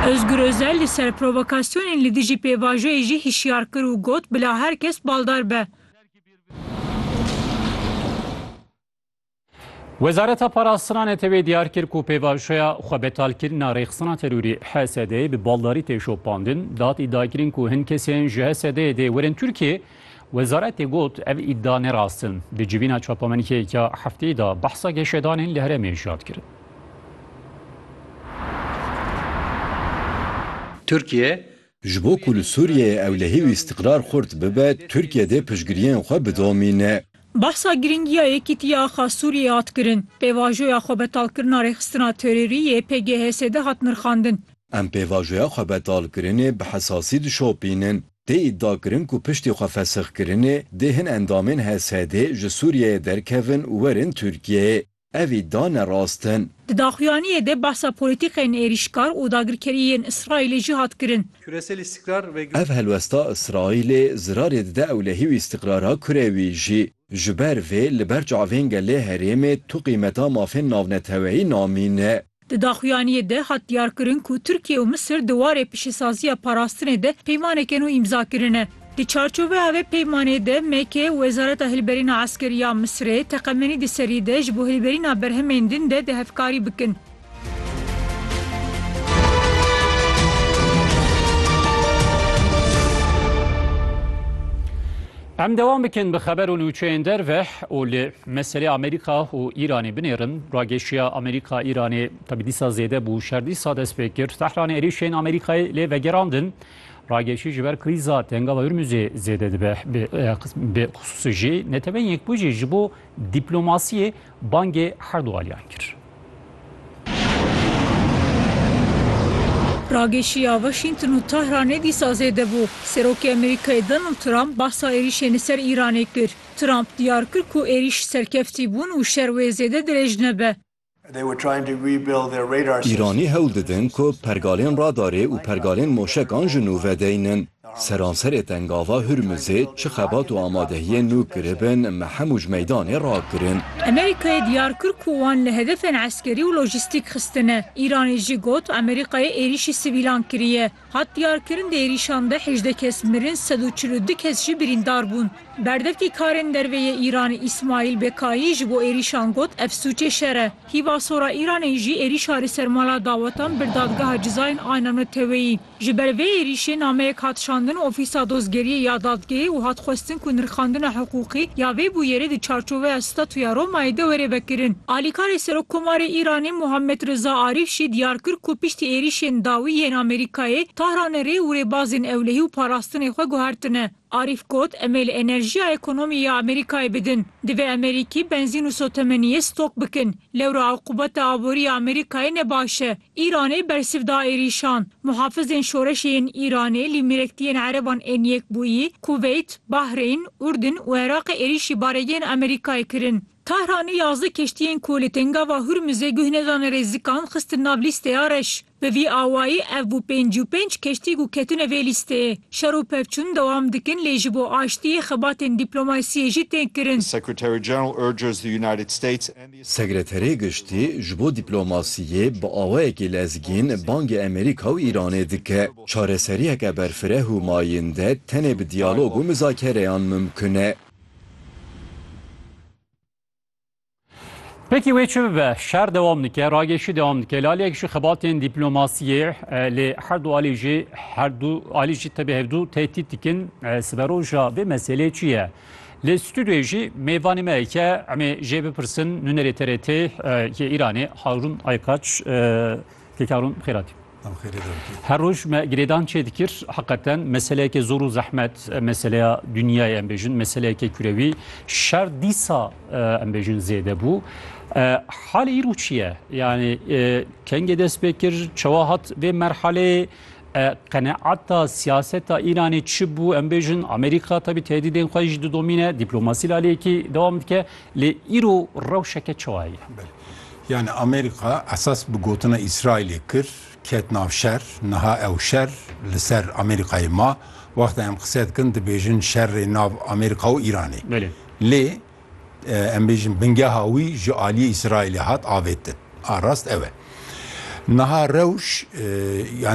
Özgür Özel li ser provokasyonên li dijî pêvajoyê jî hişyar kir û got bila herkes baldar be. Wezareta Parastina netewê diyar kir ku pêvajoya xwebetalkirina rêxistina terorî HSD'yê bi baldarî tê şopandin, dat îdiakirin ku hin kesên ji HSD'yê dê werin Tirkiye, wezaretê got ev îdia ne rastin. Di civîna çapamenîkeyeka hefteyê da behsa geşedanên li herêmê jiyat kirin. Türkiye ji bo ku li Sûriyeyê ewlehî û îstiqrar xurt bibe, Tirkiyeyê piştgiriyên xwe bidomîne. Behsa giringiya Yekîtiya Axa Sûriyê hat kirin. Pêvajoya xwebetalkirina rêxistina terorî YPG HSD hat nirxandin. Em pêvajoya xwebetalkirinê bi hesasî dişopînin. Tê îdia kirin ku piştî xwe fesixkirinê dê hin endamên HSD ji Sûriyeyê derkevin û werin Tirkiyeyê. Ev îdia ne rastin. Di daxuyaniyê de behsa polîtîkên êrişkar û dagirkeriyên İsraîlê jî hat kirin. Küresel istikrar ve Ev helwesta İsraîlê zirarê dide ewlehî û îstiqrara Kurewî jî. Ji ber vê li ber çavên gelê herêmê tu qîmeta mafên navneteweyî namîne. Di daxuyaniyê de hat diyar kirin ku Tirkiye û Misir di warê piştîsaziya parastinê de peymanekên û îmza kirine. Di çarçoveya vê peymanê de MK û Wezareta Hilberîna Eskeriya Misrê teqemenî di serî de ji bo hilberîna berhemên din de hevkarî bikin. Em devam bikin bi xeber û nûçeyên derve û li meselê Amerîka û Îranê binêrin. Rageşiya Amerîka Îranê tabi dîsa zêde bû şerdîsa dest pê kir. Tehranê êrişên Amerîkayê lê vegerandin. Rageşî ji ber krîza Tengava Hürmüzê zêde dibe bi xusûsî jî netewên yekbûjî ji bo dîplomasiyê bangê her du aliyan kir. Rageşiya Washington û Tehranê dîsa zêde bû. Serokê Amerîkayê Donald Trump behsa êrişên li ser Îranê kir. Trump diyar kir ku êriş serkeftî bûn û şer wê zêde dirêj nebe. Îranî hewl didin ku pergalên radarê û pergalên moşekan ji nû vedeynin. Seranserê Tengava Hürmüzê çi xebat û amadehiyên nû kiribin me hemû ji meydanê rakirin. Amerîkayê diyar kir ku wan li hedefên eskerî û lojîstîk xistine. Îranê jî got Amerîkayê êrişî sivîlan kiriye. Hat diyar kirin de êrîşan de 18 kes mirin, 142 kes jî birîndar bûn. Berdevkî karên derveyê Îranî İsmail Bekayî ji bo êrîşan got ev sûçê şer e. Hîvasora Îranê jî êrîşa li sermala dawetan bir dadgeha cizayên Ayna Neteweyî. Ji ber vê êrişê nameyek hat şandin ofîsa dozgeriyê ya dadgehê û hat xwestin ku nirxandina hiqûqî ya vê bûyerê di çarçoveya Statuya Romayê de were vekirin. Alîkarê Serokkomarê Îranê Muhammed Reza Arîf jî diyar kir ku piştî êrişên dawî yên Amerîkayê Tehranê rê û rêbazên ewlehî û parastinê xwe guhertine. Arif got emel enerjiya ekonomiya Amerîkayê bidin. Divê Amerîkî benzîn û sotemeniyê stok bikin. Lewra equbeta aboriya Amerîkayê ne baş e. Îranê bersiv da êrîşan. Muhafizên şoreşê Îranê li mirektiyên Ereban ên Yekbûyî, Kuveyt, Bahreyn, Urdun û Iraqê êrişî baregên Amerîkayê kirin. Tehranê 11 keştiyên ku li Tengava Hürmüzê guhnedanê rêzikan xistin nav lîsteya reş. Bi vî awayî ev bû 55 keştî û ketine vê lîsteyê. Şer û pevçûn dewam dikin lê ji bo aştiyê xebatên dîplomasiyê jî tên kirin. Sekreterê Giştî ji bo dîplomasiyê bi awayekî lezgîn bangê Amerîka û Îranê dike. Çareseriyeke berfireh û mayîn de tenê bi diyalog û müzakereyan mümkün e. Peki wê çi bibe? Şer devam dike, rageşî devam dike. Lalek ji xebatên dîplomasiyê lê her du alî jî tabi hevdû tehdît dikin. Siberoja vê meselê çi ye? Li stüdyoyê jî mêvanê me heke em ê jê bipirsin nûnerê TRT yê Îranê Harun Aykaç. Harun xêratî. Her roj me girêdan çê dikir heqeten meseleyeke zor û zehmet meseleya dünyayê em bêjin meseleyeke kurewî şer dîsa em bêjin zêde bû. Halê îro çi ye? Yani kengê dest pê kir çawa hat vê merheleyê qeneata siyaseta Îranê çi bû em bêjin Amerîka tabi tehdîdên xwe jî didomîne dîplomasî laliyekî devam dike lê îro rewşeke çawa ye? Yani Amerika esas bi gotina İsrailê kir ket nav şer niha ew şer li ser Amerîkayê ma wexta em qise dikin dibêjin şerrê nav Amerîka û Îranê. Lê em bêjin bingeha wî ji aliyê İsrailê hat avêtin. A rast ew e. Niha rewş